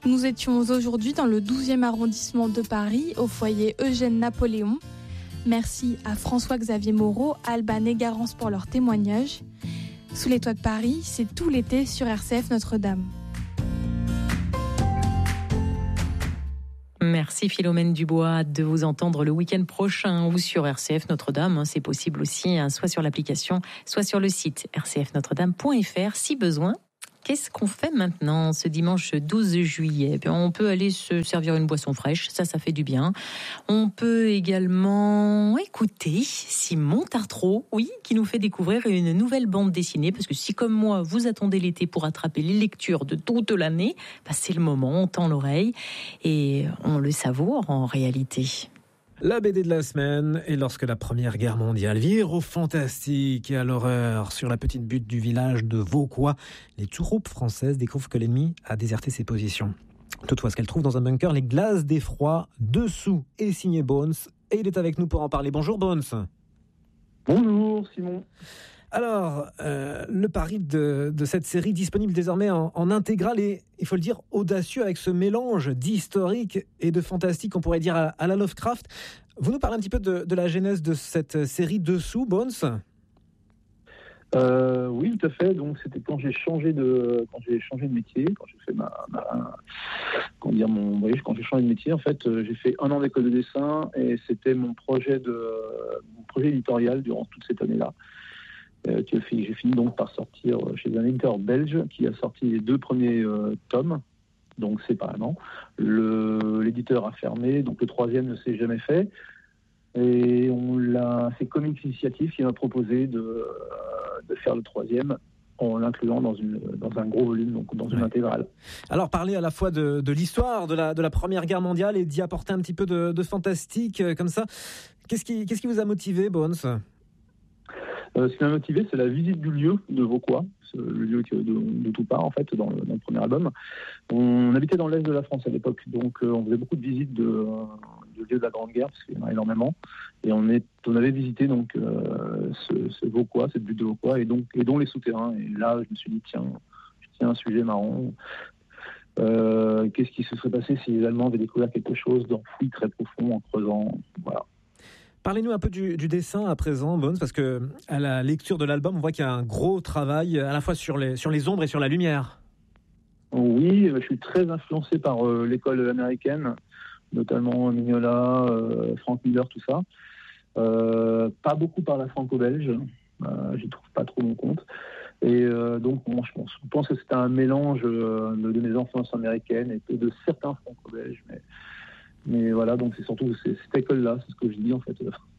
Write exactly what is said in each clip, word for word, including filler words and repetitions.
Nous étions aujourd'hui dans le douzième arrondissement de Paris, au foyer Eugène Napoléon. Merci à François-Xavier Moreau, Alban et Garance pour leur témoignage. Sous les toits de Paris, c'est tout l'été sur R C F Notre-Dame. Merci Philomène Dubois, de vous entendre le week-end prochain ou sur R C F Notre-Dame. C'est possible aussi, hein, soit sur l'application, soit sur le site r c f notre dame point f r si besoin. Qu'est-ce qu'on fait maintenant ce dimanche douze juillet ? On peut aller se servir une boisson fraîche, ça, ça fait du bien. On peut également écouter Simon Tartreau, oui, qui nous fait découvrir une nouvelle bande dessinée, parce que si comme moi, vous attendez l'été pour attraper les lectures de toute l'année, bah c'est le moment, on tend l'oreille et on le savoure en réalité. La B D de la semaine, et lorsque la Première Guerre mondiale vire au fantastique et à l'horreur sur la petite butte du village de Vauquois, les troupes françaises découvrent que l'ennemi a déserté ses positions. Toutefois, ce qu'elles trouvent dans un bunker, les glaces d'effroi, dessous est signé Bones, et il est avec nous pour en parler. Bonjour Bones. Bonjour Simon. Alors, euh, le pari de, de cette série disponible désormais en, en intégrale et, il faut le dire, audacieux avec ce mélange d'historique et de fantastique, on pourrait dire à, à la Lovecraft. Vous nous parlez un petit peu de, de la genèse de cette série Dessous, Bones ? euh, Oui, tout à fait. Donc, c'était quand j'ai changé de, quand j'ai changé de métier, quand j'ai fait ma, ma comment dire, mon, vous voyez, quand j'ai changé de métier, en fait, j'ai fait un an d'école de dessin et c'était mon projet de, mon projet éditorial durant toute cette année-là. Euh, que j'ai fini donc par sortir chez un éditeur belge qui a sorti les deux premiers euh, tomes, donc séparément. Le, l'éditeur a fermé, donc le troisième ne s'est jamais fait. Et on l'a, c'est Comics Initiative qui m'a proposé de, euh, de faire le troisième en l'incluant dans, une, dans un gros volume, donc dans une ouais. intégrale. Alors, parler à la fois de, de l'histoire de la, de la Première Guerre mondiale et d'y apporter un petit peu de, de fantastique, euh, comme ça. Qu'est-ce qui, qu'est-ce qui vous a motivé, Bones ? Euh, ce qui m'a motivé, c'est la visite du lieu de Vauquois, le lieu de, de tout part en fait dans le, dans le premier album. On habitait dans l'est de la France à l'époque, donc euh, on faisait beaucoup de visites de, euh, de lieux de la Grande Guerre parce qu'il y en a énormément. Et on, est, on avait visité donc euh, ce, ce Vauquois, cette butte de Vauquois, et donc et dont les souterrains. Et là, je me suis dit tiens, tiens un sujet marrant. Euh, qu'est-ce qui se serait passé si les Allemands avaient découvert quelque chose d'enfoui très profond en creusant, voilà. Parlez-nous un peu du, du dessin à présent, Bones, parce que à la lecture de l'album, on voit qu'il y a un gros travail à la fois sur les, sur les ombres et sur la lumière. Oui, je suis très influencé par euh, l'école américaine, notamment Mignola, euh, Frank Miller, tout ça. Euh, pas beaucoup par la franco-belge, euh, j'y trouve pas trop mon compte. Et euh, donc, bon, je, pense, je pense que c'est un mélange euh, de, de mes influences américaines et de certains franco-belges, mais... Mais voilà, donc c'est surtout c'est, cette école-là, c'est ce que je dis en fait,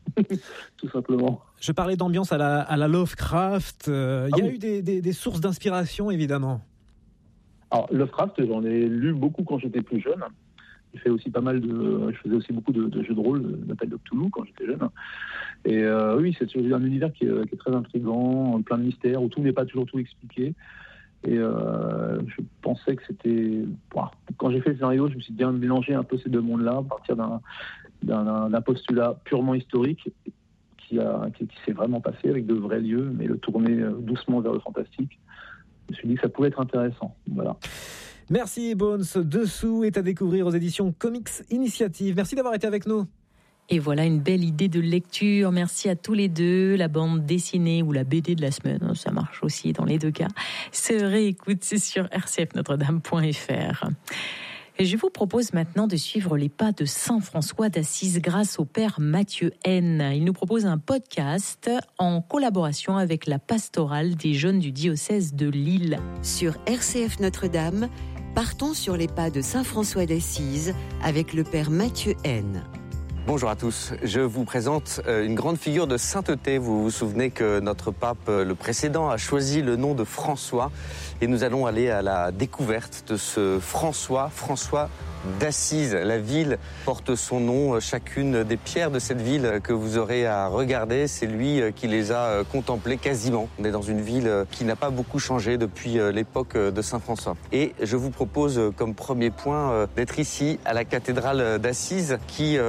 tout simplement. Je parlais d'ambiance à la, à la Lovecraft. Euh, il ah y a oui. eu des, des, des sources d'inspiration, évidemment. Alors, Lovecraft, j'en ai lu beaucoup quand j'étais plus jeune. J'ai fait aussi pas mal de, je faisais aussi beaucoup de, de jeux de rôle, d'Appel de Cthulhu quand j'étais jeune. Et euh, oui, c'est un univers qui est, qui est très intriguant, plein de mystères, où tout n'est pas toujours tout expliqué. Et euh, je pensais que c'était... Bon, quand j'ai fait le scénario, je me suis bien mélangé un peu ces deux mondes-là, à partir d'un, d'un, d'un postulat purement historique qui, a, qui, qui s'est vraiment passé avec de vrais lieux, mais le tourner doucement vers le fantastique. Je me suis dit que ça pouvait être intéressant. Voilà. Merci Bones. Dessous est à découvrir aux éditions Comics Initiative. Merci d'avoir été avec nous. Et voilà une belle idée de lecture. Merci à tous les deux. La bande dessinée ou la B D de la semaine, ça marche aussi dans les deux cas. Se réécoute sur r c f notre dame point f r. Et je vous propose maintenant de suivre les pas de Saint François d'Assise grâce au père Mathieu N. Il nous propose un podcast en collaboration avec la pastorale des jeunes du diocèse de Lille. Sur R C F Notre-Dame, partons sur les pas de Saint François d'Assise avec le père Mathieu N. Bonjour à tous, je vous présente une grande figure de sainteté. Vous vous souvenez que notre pape, le précédent, a choisi le nom de François et nous allons aller à la découverte de ce François, François d'Assise. La ville porte son nom, chacune des pierres de cette ville que vous aurez à regarder, c'est lui qui les a contemplées quasiment. On est dans une ville qui n'a pas beaucoup changé depuis l'époque de Saint François. Et je vous propose comme premier point d'être ici à la cathédrale d'Assise qui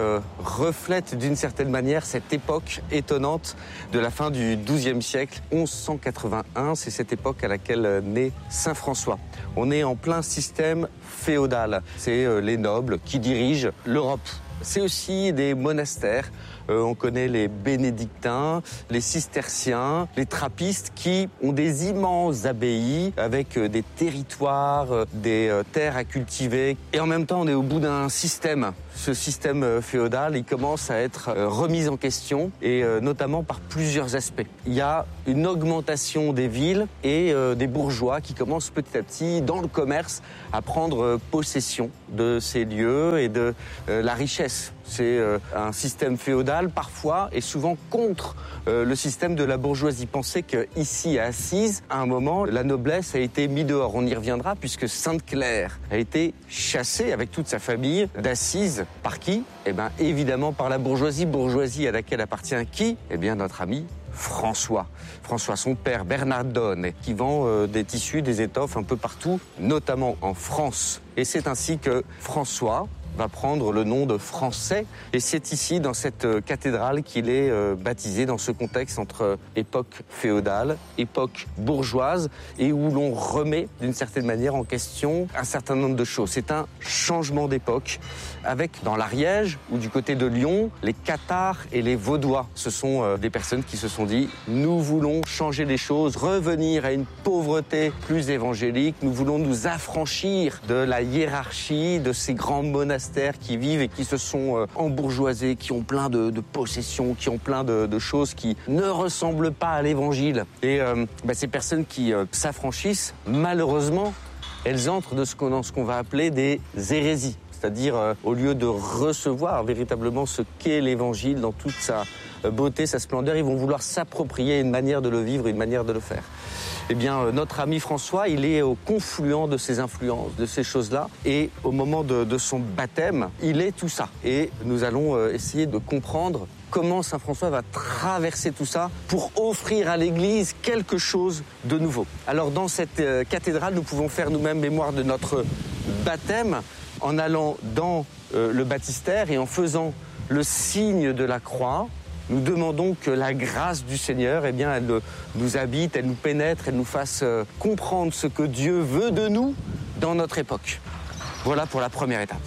reflète d'une certaine manière cette époque étonnante de la fin du douzième siècle, onze cent quatre-vingt-un. C'est cette époque à laquelle naît saint François. On est en plein système féodal. C'est les nobles qui dirigent l'Europe. C'est aussi des monastères. Euh, on connaît les bénédictins, les cisterciens, les trappistes qui ont des immenses abbayes avec euh, des territoires, euh, des euh, terres à cultiver. Et en même temps, on est au bout d'un système. Ce système euh, féodal, il commence à être euh, remis en question et euh, notamment par plusieurs aspects. Il y a une augmentation des villes et euh, des bourgeois qui commencent petit à petit, dans le commerce, à prendre euh, possession de ces lieux et de euh, la richesse. C'est euh, un système féodal, parfois, et souvent contre euh, le système de la bourgeoisie. Pensez qu'ici, à Assise, à un moment, la noblesse a été mise dehors. On y reviendra, puisque Sainte-Claire a été chassée avec toute sa famille d'Assise. Par qui ? Eh bien, évidemment, par la bourgeoisie. Bourgeoisie à laquelle appartient qui ? Eh bien, notre ami François. François, son père, Bernardone, qui vend euh, des tissus, des étoffes un peu partout, notamment en France. Et c'est ainsi que François va prendre le nom de Français. Et c'est ici, dans cette cathédrale, qu'il est euh, baptisé dans ce contexte entre époque féodale, époque bourgeoise, et où l'on remet d'une certaine manière en question un certain nombre de choses. C'est un changement d'époque, avec dans l'Ariège, ou du côté de Lyon, les Cathares et les Vaudois. Ce sont euh, des personnes qui se sont dit « Nous voulons changer les choses, revenir à une pauvreté plus évangélique, nous voulons nous affranchir de la hiérarchie, de ces grands monastères qui vivent et qui se sont euh, embourgeoisés, qui ont plein de, de possessions, qui ont plein de, de choses qui ne ressemblent pas à l'évangile. » Et euh, bah, ces personnes qui euh, s'affranchissent, malheureusement, elles entrent de ce qu'on, dans ce qu'on va appeler des hérésies. C'est-à-dire, euh, au lieu de recevoir véritablement ce qu'est l'évangile dans toute sa euh, beauté, sa splendeur, ils vont vouloir s'approprier une manière de le vivre, une manière de le faire. Eh bien, euh, notre ami François, il est au confluent de ces influences, de ces choses-là. Et au moment de, de son baptême, il est tout ça. Et nous allons euh, essayer de comprendre comment saint François va traverser tout ça pour offrir à l'Église quelque chose de nouveau. Alors, dans cette euh, cathédrale, nous pouvons faire nous-mêmes mémoire de notre baptême en allant dans euh, le baptistère et en faisant le signe de la croix. Nous demandons que la grâce du Seigneur, eh bien, elle nous habite, elle nous pénètre, elle nous fasse comprendre ce que Dieu veut de nous dans notre époque. Voilà pour la première étape.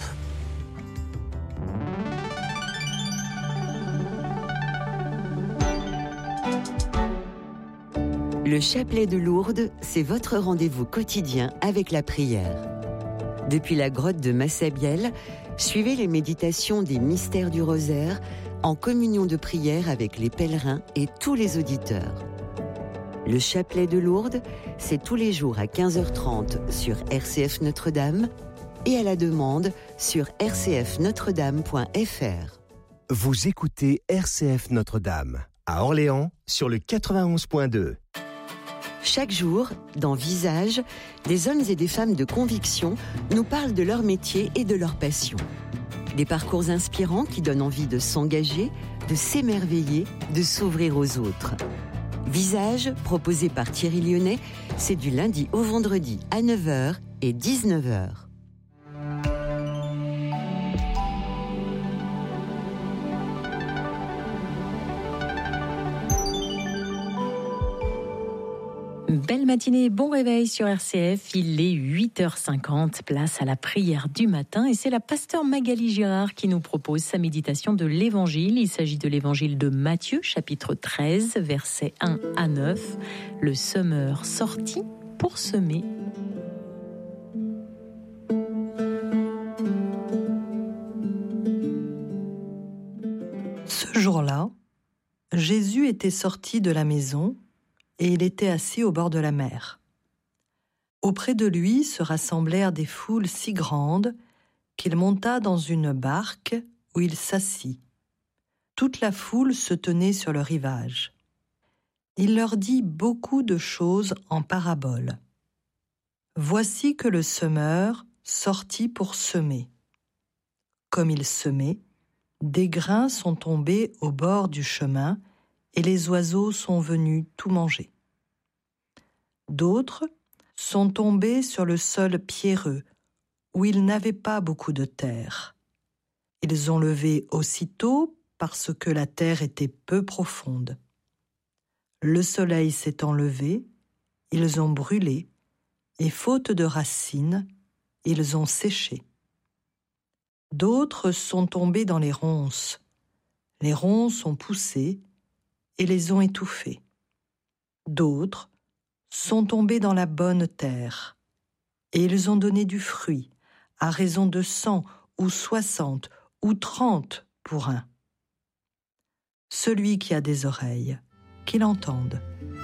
Le chapelet de Lourdes, c'est votre rendez-vous quotidien avec la prière. Depuis la grotte de Massabielle, suivez les méditations des mystères du rosaire en communion de prière avec les pèlerins et tous les auditeurs. Le chapelet de Lourdes, c'est tous les jours à quinze heures trente sur R C F Notre-Dame et à la demande sur r c f notre dame point f r. Vous écoutez R C F Notre-Dame à Orléans sur le quatre-vingt-onze point deux. Chaque jour, dans Visage, des hommes et des femmes de conviction nous parlent de leur métier et de leur passion. Des parcours inspirants qui donnent envie de s'engager, de s'émerveiller, de s'ouvrir aux autres. Visage, proposé par Thierry Lyonnais, c'est du lundi au vendredi à neuf heures et dix-neuf heures. Belle matinée, bon réveil sur R C F. Il est huit heures cinquante, place à la prière du matin. Et c'est la pasteure Magali Girard qui nous propose sa méditation de l'Évangile. Il s'agit de l'Évangile de Matthieu, chapitre treize, versets un à neuf. Le semeur sortit pour semer. Ce jour-là, Jésus était sorti de la maison et il était assis au bord de la mer. Auprès de lui se rassemblèrent des foules si grandes qu'il monta dans une barque où il s'assit. Toute la foule se tenait sur le rivage. Il leur dit beaucoup de choses en paraboles. Voici que le semeur sortit pour semer. Comme il semait, des grains sont tombés au bord du chemin et les oiseaux sont venus tout manger. D'autres sont tombés sur le sol pierreux, où il n'avait pas beaucoup de terre. Ils ont levé aussitôt parce que la terre était peu profonde. Le soleil s'étant levé, ils ont brûlé, et faute de racines, ils ont séché. D'autres sont tombés dans les ronces. Les ronces ont poussé et les ont étouffés. D'autres sont tombés dans la bonne terre, et ils ont donné du fruit, à raison de cent ou soixante ou trente pour un. Celui qui a des oreilles, qu'il entende.